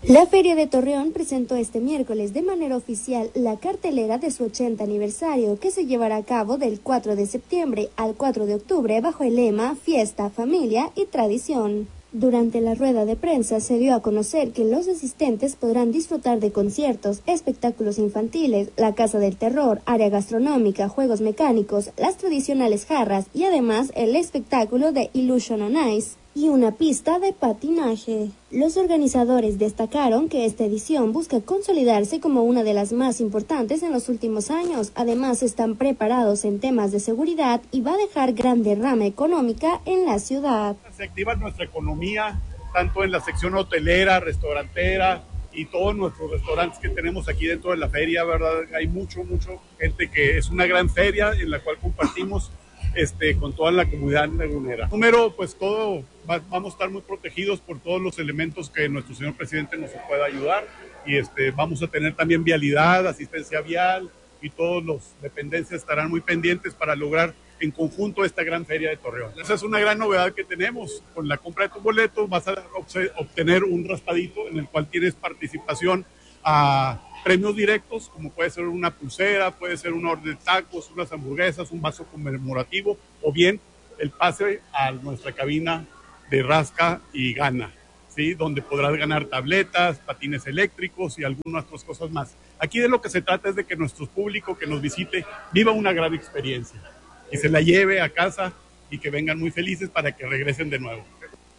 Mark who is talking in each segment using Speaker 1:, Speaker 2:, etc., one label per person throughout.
Speaker 1: La Feria de Torreón presentó este miércoles de manera oficial la cartelera de su 80 aniversario, que se llevará a cabo del 4 de septiembre al 4 de octubre bajo el lema Fiesta, Familia y Tradición. Durante la rueda de prensa se dio a conocer que los asistentes podrán disfrutar de conciertos, espectáculos infantiles, la Casa del Terror, área gastronómica, juegos mecánicos, las tradicionales jarras y además el espectáculo de Illusion on Ice y una pista de patinaje. Los organizadores destacaron que esta edición busca consolidarse como una de las más importantes en los últimos años. Además, están preparados en temas de seguridad y va a dejar gran derrama económica en la ciudad.
Speaker 2: Se activa nuestra economía, tanto en la sección hotelera, restaurantera y todos nuestros restaurantes que tenemos aquí dentro de la feria, ¿verdad? Hay mucho gente que es una gran feria en la cual compartimos con toda la comunidad lagunera. Número, pues vamos a estar muy protegidos por todos los elementos que nuestro señor presidente nos pueda ayudar y vamos a tener también vialidad, asistencia vial y todos los dependencias estarán muy pendientes para lograr en conjunto esta gran feria de Torreón. Esa es una gran novedad que tenemos. Con la compra de tu boleto vas a obtener un raspadito en el cual tienes participación a premios directos, como puede ser una pulsera, puede ser una orden de tacos, unas hamburguesas, un vaso conmemorativo, o bien el pase a nuestra cabina de rasca y gana, ¿sí? Donde podrás ganar tabletas, patines eléctricos y algunas otras cosas más. Aquí de lo que se trata es de que nuestro público que nos visite viva una gran experiencia, que se la lleve a casa y que vengan muy felices para que regresen de nuevo.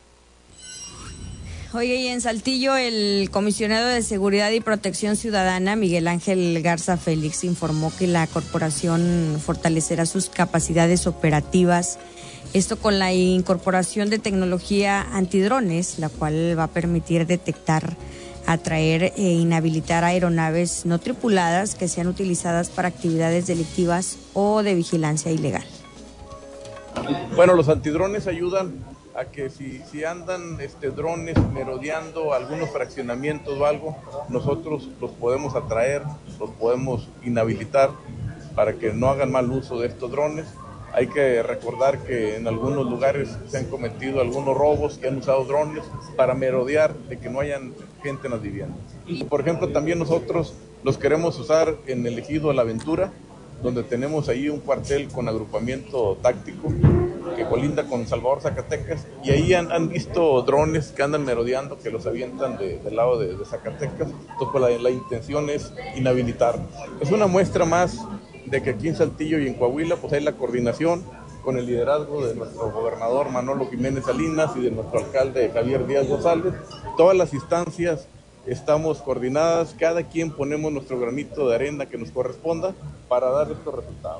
Speaker 3: Oye, y en Saltillo, el comisionado de Seguridad y Protección Ciudadana, Miguel Ángel Garza Félix, informó que la corporación fortalecerá sus capacidades operativas, esto con la incorporación de tecnología antidrones, la cual va a permitir detectar, atraer e inhabilitar aeronaves no tripuladas que sean utilizadas para actividades delictivas o de vigilancia ilegal.
Speaker 4: Bueno, los antidrones ayudan a que si andan drones merodeando algunos fraccionamientos o algo, nosotros los podemos atraer, los podemos inhabilitar para que no hagan mal uso de estos drones. Hay que recordar que en algunos lugares se han cometido algunos robos que han usado drones para merodear de que no hayan gente en las viviendas. Y por ejemplo, también nosotros los queremos usar en el ejido La Ventura, donde tenemos ahí un cuartel con agrupamiento táctico que colinda con Salvador, Zacatecas, y ahí han visto drones que andan merodeando, que los avientan del lado de Zacatecas. Entonces pues la intención es inhabilitarlos. Es una muestra más de que aquí en Saltillo y en Coahuila pues hay la coordinación con el liderazgo de nuestro gobernador Manolo Jiménez Salinas y de nuestro alcalde Javier Díaz González. Todas las instancias estamos coordinadas, cada quien ponemos nuestro granito de arena que nos corresponda para dar estos resultados.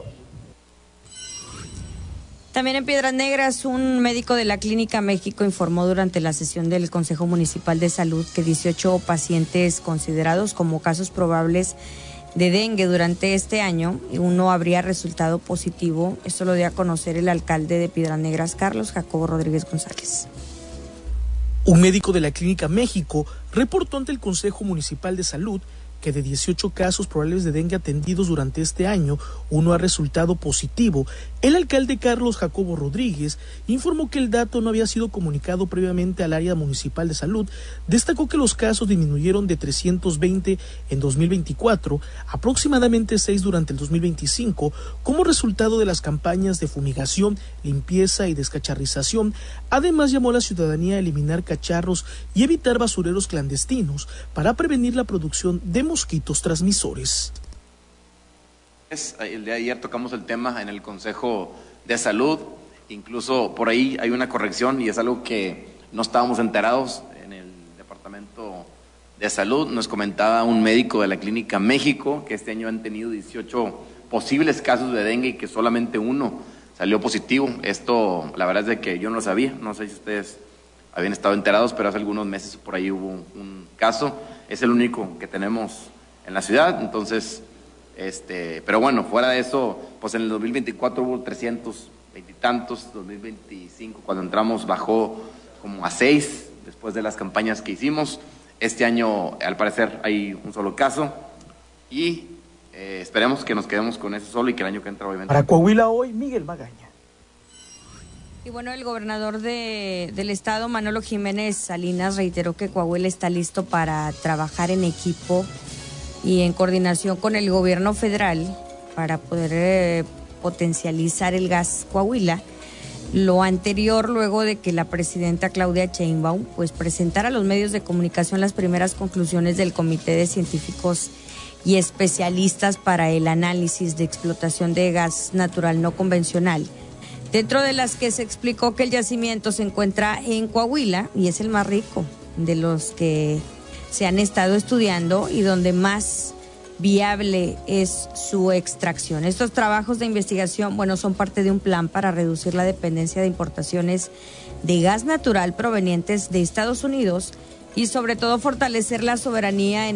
Speaker 3: También en Piedras Negras, un médico de la Clínica México informó durante la sesión del Consejo Municipal de Salud que 18 pacientes considerados como casos probables de dengue durante este año, uno habría resultado positivo. Esto lo dio a conocer el alcalde de Piedras Negras, Carlos Jacobo Rodríguez González.
Speaker 5: Un médico de la Clínica México reportó ante el Consejo Municipal de Salud que de 18 casos probables de dengue atendidos durante este año, uno ha resultado positivo. El alcalde Carlos Jacobo Rodríguez informó que el dato no había sido comunicado previamente al área municipal de salud. Destacó que los casos disminuyeron de 320 en 2024, aproximadamente 6 durante el 2025, como resultado de las campañas de fumigación, limpieza y descacharrización. Además, llamó a la ciudadanía a eliminar cacharros y evitar basureros clandestinos para prevenir la producción de mosquitos transmisores.
Speaker 6: El día de ayer tocamos el tema en el Consejo de Salud, incluso por ahí hay una corrección y es algo que no estábamos enterados en el Departamento de Salud. Nos comentaba un médico de la Clínica México que este año han tenido 18 posibles casos de dengue y que solamente uno salió positivo. Esto la verdad es de que yo no lo sabía, no sé si ustedes habían estado enterados, pero hace algunos meses por ahí hubo un caso. Es el único que tenemos en la ciudad, entonces, pero bueno, fuera de eso, pues en el 2024 hubo 320 y tantos, 2025 cuando entramos bajó como a 6 después de las campañas que hicimos. Este año, al parecer, hay un solo caso y esperemos que nos quedemos con ese solo y que el año que entra, obviamente.
Speaker 5: Para Coahuila Hoy, Miguel Magaña.
Speaker 3: Y bueno, el gobernador del estado, Manolo Jiménez Salinas, reiteró que Coahuila está listo para trabajar en equipo y en coordinación con el gobierno federal para poder potencializar el gas Coahuila. Lo anterior, luego de que la presidenta Claudia Sheinbaum pues presentara a los medios de comunicación las primeras conclusiones del Comité de Científicos y Especialistas para el Análisis de Explotación de Gas Natural No Convencional, dentro de las que se explicó que el yacimiento se encuentra en Coahuila y es el más rico de los que se han estado estudiando y donde más viable es su extracción. Estos trabajos de investigación, bueno, son parte de un plan para reducir la dependencia de importaciones de gas natural provenientes de Estados Unidos y sobre todo fortalecer la soberanía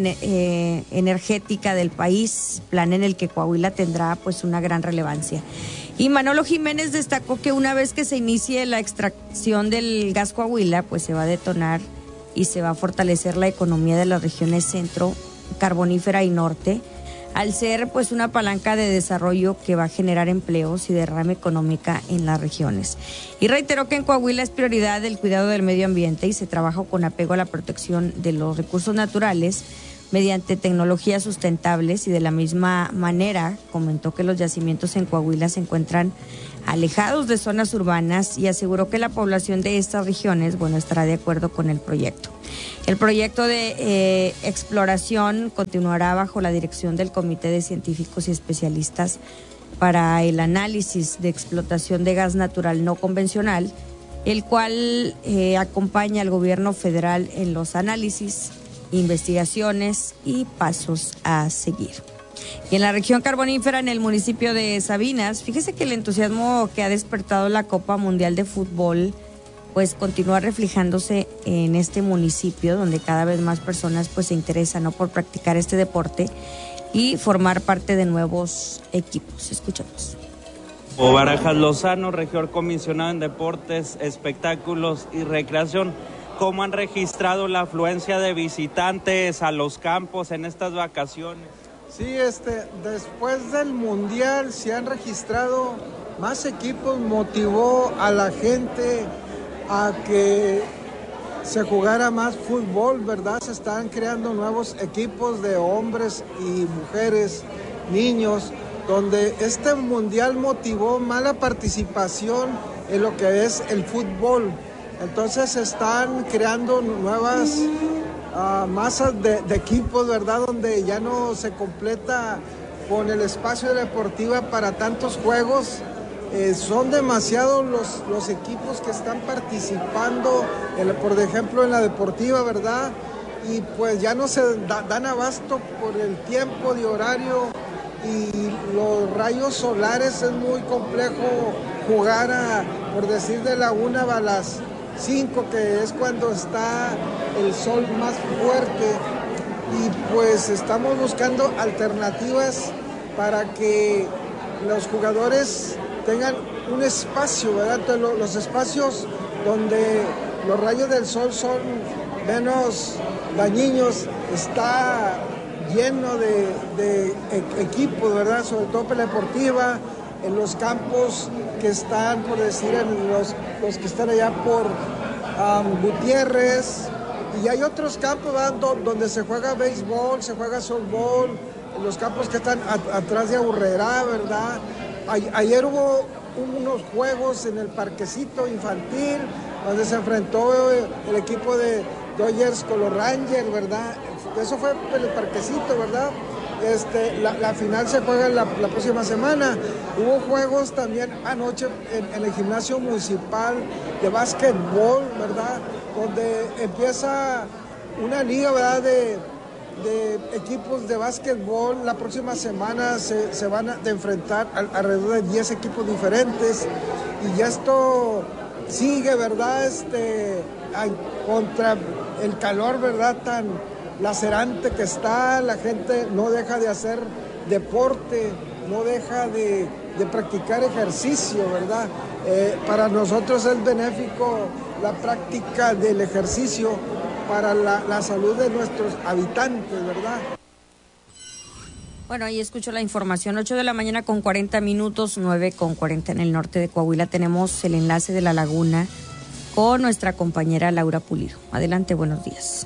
Speaker 3: energética del país, plan en el que Coahuila tendrá pues una gran relevancia. Y Manolo Jiménez destacó que una vez que se inicie la extracción del gas Coahuila, pues se va a detonar y se va a fortalecer la economía de las regiones centro, carbonífera y norte, al ser pues una palanca de desarrollo que va a generar empleos y derrama económica en las regiones. Y reiteró que en Coahuila es prioridad el cuidado del medio ambiente y se trabaja con apego a la protección de los recursos naturales mediante tecnologías sustentables, y de la misma manera comentó que los yacimientos en Coahuila se encuentran alejados de zonas urbanas y aseguró que la población de estas regiones, bueno, estará de acuerdo con el proyecto. El proyecto de exploración continuará bajo la dirección del Comité de Científicos y Especialistas para el Análisis de Explotación de Gas Natural No Convencional, el cual acompaña al gobierno federal en los análisis, investigaciones y pasos a seguir. Y en la región carbonífera, en el municipio de Sabinas, fíjese que el entusiasmo que ha despertado la Copa Mundial de Fútbol pues continúa reflejándose en este municipio, donde cada vez más personas pues se interesan, ¿no?, por practicar este deporte y formar parte de nuevos equipos. Escuchamos.
Speaker 7: Barajas Lozano, regidor comisionado en Deportes, Espectáculos y Recreación. ¿Cómo han registrado la afluencia de visitantes a los campos en estas vacaciones?
Speaker 8: Sí, después del Mundial se han registrado más equipos, motivó a la gente a que se jugara más fútbol, ¿verdad? Se están creando nuevos equipos de hombres y mujeres, niños, donde este Mundial motivó más la participación en lo que es el fútbol. Entonces se están creando nuevas masas de equipos, ¿verdad? Donde ya no se completa con el espacio deportivo para tantos juegos. Son demasiados los equipos que están participando, por ejemplo, en la deportiva, ¿verdad? Y pues ya no se dan abasto por el tiempo de horario y los rayos solares. Es muy complejo jugar por decir, de la 1 a las 5, que es cuando está el sol más fuerte, y pues estamos buscando alternativas para que los jugadores tengan un espacio, ¿verdad? Entonces, los espacios donde los rayos del sol son menos dañinos, está lleno de equipos, ¿verdad? Sobre todo para la deportiva, en los campos que están, por decir, en los que están allá por Gutiérrez, y hay otros campos, ¿verdad?, donde se juega béisbol, se juega softball, en los campos que están atrás de Aburrera, ¿verdad? Ayer hubo unos juegos en el parquecito infantil, donde se enfrentó el equipo de Dodgers con los Rangers, ¿verdad? Eso fue en el parquecito, ¿verdad? La final se juega la próxima semana. Hubo juegos también anoche en el gimnasio municipal de básquetbol, ¿verdad? Donde empieza una liga, ¿verdad?, de equipos de básquetbol. La próxima semana se van a enfrentar alrededor de 10 equipos diferentes, y ya esto sigue, ¿verdad? Contra el calor, ¿verdad?, tan lacerante que está, la gente no deja de hacer deporte, no deja de practicar ejercicio, ¿verdad? Para nosotros es benéfico la práctica del ejercicio para la salud de nuestros habitantes, ¿verdad?
Speaker 3: Bueno, ahí escucho la información, 8 de la mañana con 40 minutos, 9 con 40 en el norte de Coahuila. Tenemos el enlace de La Laguna con nuestra compañera Laura Pulido. Adelante, buenos días.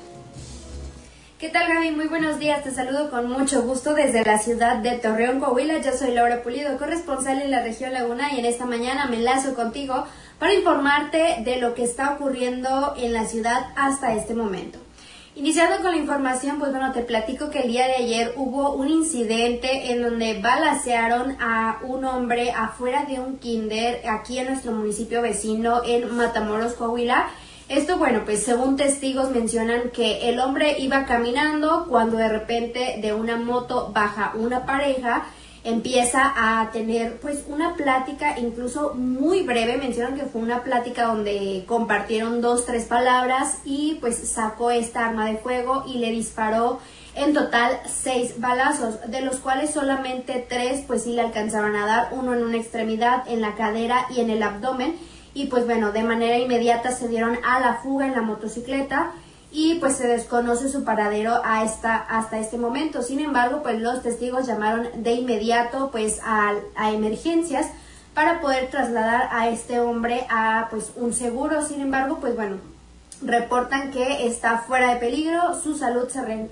Speaker 1: ¿Qué tal, Gaby? Muy buenos días, te saludo con mucho gusto desde la ciudad de Torreón, Coahuila. Yo soy Laura Pulido, corresponsal en la región Laguna, y en esta mañana me enlazo contigo para informarte de lo que está ocurriendo en la ciudad hasta este momento. Iniciando con la información, pues bueno, te platico que el día de ayer hubo un incidente en donde balacearon a un hombre afuera de un kinder aquí en nuestro municipio vecino en Matamoros, Coahuila. Esto, bueno, pues según testigos mencionan que el hombre iba caminando cuando de repente de una moto baja una pareja, empieza a tener pues una plática incluso muy breve. Mencionan que fue una plática donde compartieron 2-3 palabras y pues sacó esta arma de fuego y le disparó en total 6 balazos, de los cuales solamente 3 pues sí le alcanzaban a dar, uno en una extremidad, en la cadera y en el abdomen. Y pues bueno, de manera inmediata se dieron a la fuga en la motocicleta y pues se desconoce su paradero hasta este momento. Sin embargo, pues los testigos llamaron de inmediato pues a emergencias para poder trasladar a este hombre a pues un seguro. Sin embargo, pues bueno, reportan que está fuera de peligro, su salud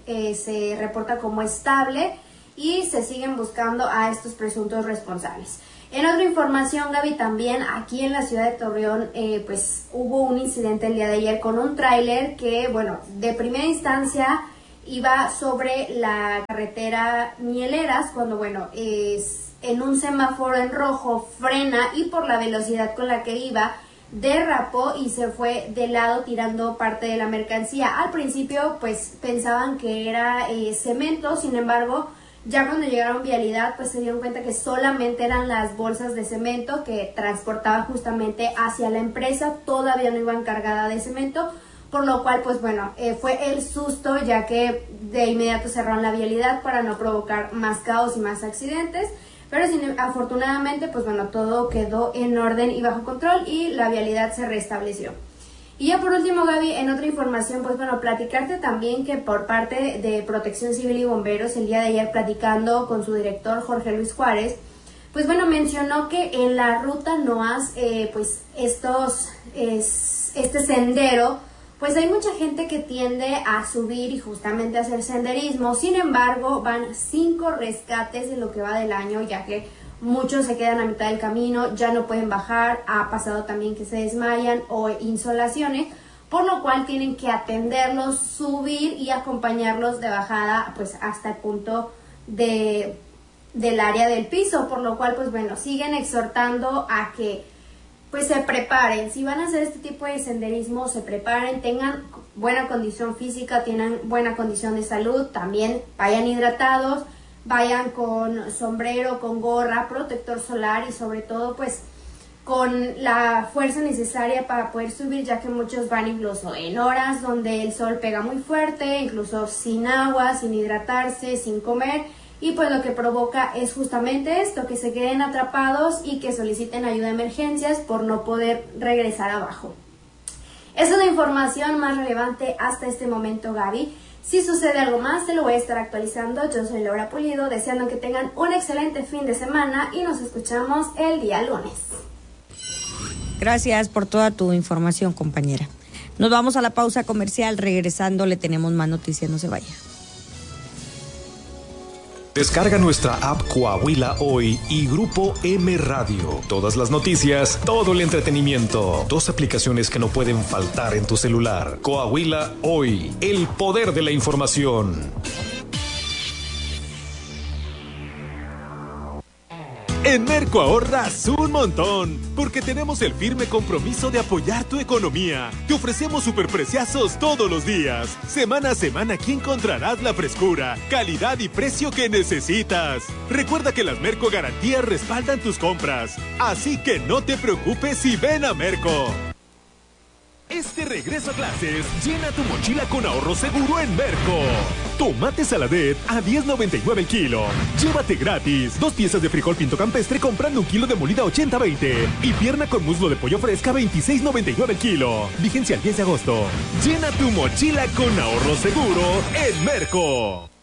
Speaker 1: se reporta como estable y se siguen buscando a estos presuntos responsables. En otra información, Gaby, también aquí en la ciudad de Torreón, pues hubo un incidente el día de ayer con un tráiler que, bueno, de primera instancia iba sobre la carretera Mieleras, cuando, bueno, en un semáforo en rojo frena y por la velocidad con la que iba, derrapó y se fue de lado tirando parte de la mercancía. Al principio, pues pensaban que era cemento, sin embargo, ya cuando llegaron a Vialidad, pues se dieron cuenta que solamente eran las bolsas de cemento que transportaban justamente hacia la empresa, todavía no iban cargadas de cemento, por lo cual, pues bueno, fue el susto, ya que de inmediato cerraron la vialidad para no provocar más caos y más accidentes, pero afortunadamente, pues bueno, todo quedó en orden y bajo control y la vialidad se restableció. Y ya por último, Gaby, en otra información, pues bueno, platicarte también que por parte de Protección Civil y Bomberos, el día de ayer platicando con su director Jorge Luis Juárez, pues bueno, mencionó que en la ruta NOAS, pues este sendero, pues hay mucha gente que tiende a subir y justamente a hacer senderismo. Sin embargo, van 5 rescates en lo que va del año, ya que muchos se quedan a mitad del camino, ya no pueden bajar, ha pasado también que se desmayan o insolaciones, por lo cual tienen que atenderlos, subir y acompañarlos de bajada pues hasta el punto del área del piso, por lo cual pues bueno, siguen exhortando a que pues se preparen, si van a hacer este tipo de senderismo, se preparen, tengan buena condición física, tengan buena condición de salud, también vayan hidratados, vayan con sombrero, con gorra, protector solar y sobre todo pues con la fuerza necesaria para poder subir, ya que muchos van incluso en horas donde el sol pega muy fuerte, incluso sin agua, sin hidratarse, sin comer, y pues lo que provoca es justamente esto, que se queden atrapados y que soliciten ayuda de emergencias por no poder regresar abajo. Esa es la información más relevante hasta este momento, Gaby. Si sucede algo más, te lo voy a estar actualizando. Yo soy Laura Pulido, deseando que tengan un excelente fin de semana y nos escuchamos el día lunes.
Speaker 3: Gracias por toda tu información, compañera. Nos vamos a la pausa comercial. Regresando, le tenemos más noticias. No se vaya.
Speaker 9: Descarga nuestra app Coahuila Hoy y Grupo M Radio. Todas las noticias, todo el entretenimiento. 2 aplicaciones que no pueden faltar en tu celular. Coahuila Hoy, el poder de la información.
Speaker 10: En Merco ahorras un montón, porque tenemos el firme compromiso de apoyar tu economía. Te ofrecemos superpreciazos todos los días. Semana a semana aquí encontrarás la frescura, calidad y precio que necesitas. Recuerda que las Merco Garantías respaldan tus compras, así que no te preocupes y ven a Merco. Este regreso a clases, llena tu mochila con ahorro seguro en Merco. Tomate saladet a $10.99 el kilo. Llévate gratis 2 piezas de frijol pinto campestre comprando 1 kilo de molida 80-20. Y pierna con muslo de pollo fresca $26.99 el kilo. Vigencia el 10 de agosto. Llena tu mochila con ahorro seguro en Merco.